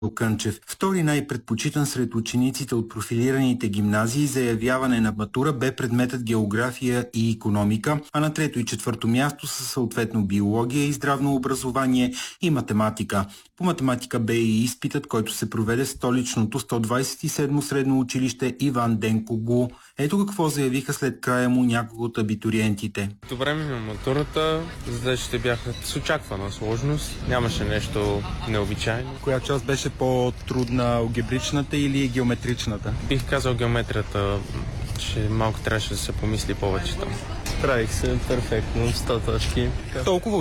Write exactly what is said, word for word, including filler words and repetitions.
Кънчев. Втори най-предпочитан сред учениците от профилираните гимназии за явяване на матура бе предметът география и икономика, а на трето и четвърто място са съответно биология и здравно образование и математика. По математика бе и изпитът, който се проведе в столичното сто двадесет и седмо средно училище Иван Денко Гу. Ето какво заявиха след края му няколко от абитуриентите. Добре ми на матурата, задачите бяха с очаквана сложност, нямаше нещо необичайно. Коя част беше по-трудна, алгебричната или геометричната? Бих казал геометрията, че малко трябваше да се помисли повече там. Справих се перфектно, сто точки. Толкова